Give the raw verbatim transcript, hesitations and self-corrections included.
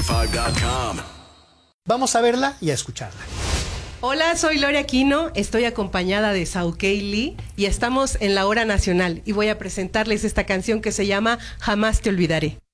cinco punto com. Vamos a verla y a escucharla. Hola, soy Lore Aquino, estoy acompañada de Saukei Lee y estamos en la Hora Nacional y voy a presentarles esta canción que se llama Jamás te olvidaré.